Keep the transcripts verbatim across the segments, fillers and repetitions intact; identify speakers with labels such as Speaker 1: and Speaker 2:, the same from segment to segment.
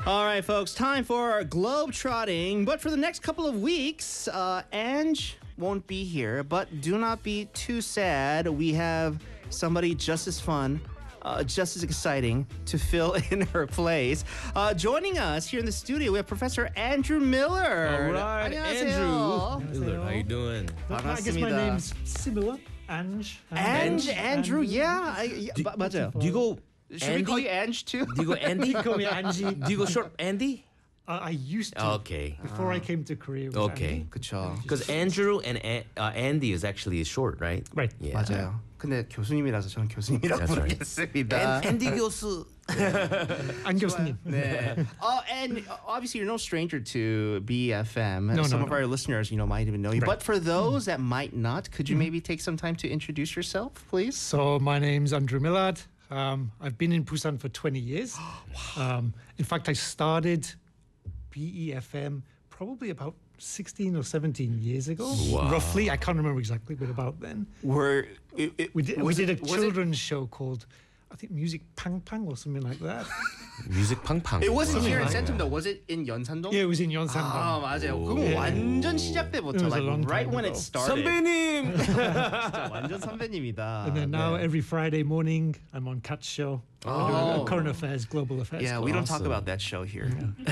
Speaker 1: All right, folks, time for Globetrotting. But for the next couple of weeks, uh, Ange won't be here. But do not be too sad. We have somebody just as fun, uh, just as exciting to fill in her place. Uh, joining us here in the studio, we have Professor Andrew Miller.
Speaker 2: All right,
Speaker 1: 안녕하세요.
Speaker 2: Andrew. Miller, how you doing?
Speaker 3: I guess my
Speaker 1: 반갑습니다.
Speaker 3: name's similar. Ange.
Speaker 1: Ange, Andrew, yeah. I, yeah
Speaker 2: Do,
Speaker 1: 마- 맞아요.
Speaker 2: do you go
Speaker 1: Should
Speaker 2: Andy?
Speaker 1: we call you Ange too?
Speaker 2: Do you go Andy?
Speaker 3: You call me Angie.
Speaker 2: Do you go short Andy?
Speaker 3: Uh, I used to.
Speaker 2: Okay.
Speaker 3: Before I came to Korea. it was
Speaker 2: Okay.
Speaker 3: Andy.
Speaker 1: 그쵸.
Speaker 2: Because Andrew and A- uh, Andy is actually short, right?
Speaker 3: Right.
Speaker 2: Yeah.
Speaker 1: 맞아요. 근데 교수님이라서 저는 교수님이라고
Speaker 2: That's right.
Speaker 1: 부르겠습니다.
Speaker 2: And, Andy 교수.
Speaker 3: 안 교수님.
Speaker 1: 네. Oh, and obviously you're no stranger to B F M.
Speaker 3: No,
Speaker 1: some
Speaker 3: no,
Speaker 1: of
Speaker 3: no.
Speaker 1: our listeners, you know, might even know you.
Speaker 3: Right.
Speaker 1: But for those that might not, could you maybe take some time to introduce yourself, please?
Speaker 3: So my name's Andrew Millard. Um, I've been in Busan for twenty years. um, in fact, I started B E F M probably about sixteen or seventeen years ago.
Speaker 2: Wow.
Speaker 3: Roughly. I can't remember exactly, but about then.
Speaker 1: Were it, it,
Speaker 3: We did, we
Speaker 1: was
Speaker 3: did
Speaker 1: it-
Speaker 3: a
Speaker 1: was it-
Speaker 3: children's show called, I think, Music Pang Pang or something like that.
Speaker 2: Music 팡팡.
Speaker 1: It wasn't here in
Speaker 3: Like
Speaker 1: Centum though. Was it in Yeonsan-dong?
Speaker 3: Yeah, it was in
Speaker 1: 아
Speaker 3: Yeonsan.
Speaker 1: 맞아요.
Speaker 2: 오.
Speaker 1: 그거 완전 시작 때부터,
Speaker 3: It was a
Speaker 1: like
Speaker 3: long
Speaker 1: right
Speaker 3: time
Speaker 1: when it
Speaker 3: ago.
Speaker 1: started.
Speaker 2: 선배님.
Speaker 1: 진짜 완전 선배님이다.
Speaker 3: And then now
Speaker 1: 네.
Speaker 3: every Friday morning, I'm on Kat's show. I do
Speaker 1: Oh.
Speaker 3: a current affairs, global affairs.
Speaker 1: Yeah,
Speaker 3: club.
Speaker 1: we don't talk
Speaker 2: Awesome.
Speaker 1: about that show here.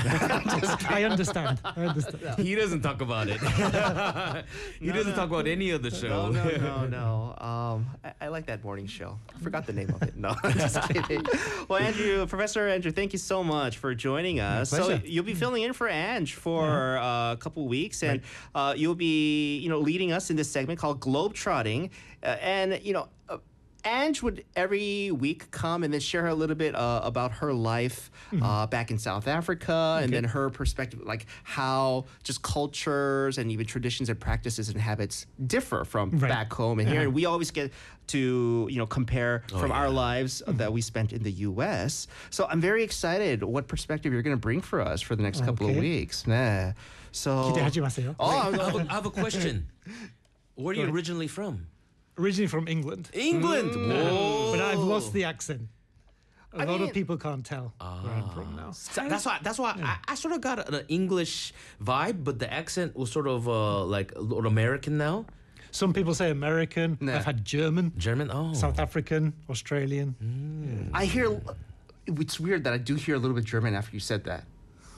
Speaker 3: I understand. I understand.
Speaker 2: He doesn't talk about it. he
Speaker 1: No,
Speaker 2: doesn't
Speaker 1: no.
Speaker 2: talk about any of the
Speaker 1: No,
Speaker 2: show.
Speaker 1: no, no, no. Um, I, I like that morning show. I forgot the name of it. No, just kidding. Well, Andrew, Professor Andrew, thank you so much for joining us. So
Speaker 3: pleasure.
Speaker 1: you'll be filling in for Ange for uh, a couple weeks, and uh, you'll be, you know, leading us in this segment called Globetrotting, uh, and you know. Uh, Ange would every week come and then share a little bit uh, about her life uh, back in South Africa, and then her perspective, like how just cultures and even traditions and practices and habits differ from
Speaker 3: Right.
Speaker 1: back home and here.
Speaker 3: Uh-huh.
Speaker 1: And we always get to you know compare from our
Speaker 2: yeah.
Speaker 1: lives that we spent in the U S. So I'm very excited what perspective you're going to bring for us for the next couple of
Speaker 3: Okay.
Speaker 1: weeks. 네. So
Speaker 3: 기대하지 마세요.
Speaker 1: oh, I'm-
Speaker 2: I have, a, I have a question. Where are you
Speaker 3: Go ahead.
Speaker 2: originally from?
Speaker 3: Originally from England,
Speaker 2: England. Whoa.
Speaker 3: but I've lost the accent. A
Speaker 1: I
Speaker 3: lot
Speaker 1: mean-
Speaker 3: of people can't tell where I'm from now.
Speaker 2: So that's why. That's why I, I sort of got an English vibe, but the accent was sort of uh, like a little American now.
Speaker 3: Some people say American.
Speaker 1: Nah.
Speaker 3: I've had German,
Speaker 2: German. Oh.
Speaker 3: South African, Australian.
Speaker 1: I hear it's weird that I do hear a little bit German after you said that.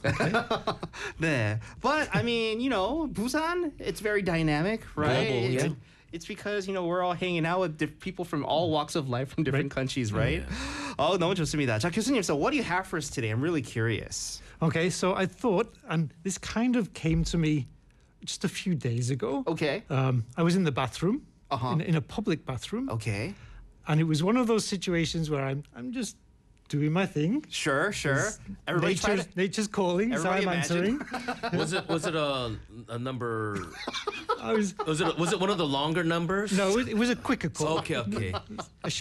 Speaker 1: 네. But I mean, you know, Busan, it's very dynamic, right?
Speaker 2: Global,
Speaker 1: it's,
Speaker 2: yeah.
Speaker 1: it's because, you know, we're all hanging out with diff- people from all walks of life from different
Speaker 3: Right.
Speaker 1: countries, right? Oh, 너무 좋습니다. 자, 교수님, so what do you have for us today? I'm really curious.
Speaker 3: Okay, so I thought, and this kind of came to me just a few days ago.
Speaker 1: Okay.
Speaker 3: Um, I was in the bathroom,
Speaker 1: Uh-huh.
Speaker 3: in, in a public bathroom,
Speaker 1: Okay.
Speaker 3: and it was one of those situations where I'm, I'm just doing my thing.
Speaker 1: Sure, sure. Everybody try
Speaker 3: Nature's,
Speaker 1: to...
Speaker 3: nature's calling, so
Speaker 1: Everybody
Speaker 3: I'm
Speaker 1: imagine.
Speaker 3: answering.
Speaker 2: Was it was it a, a number?
Speaker 3: I was
Speaker 2: Was it was it one of the longer numbers?
Speaker 3: no, it was, it was a quicker call.
Speaker 2: Okay, okay.
Speaker 3: A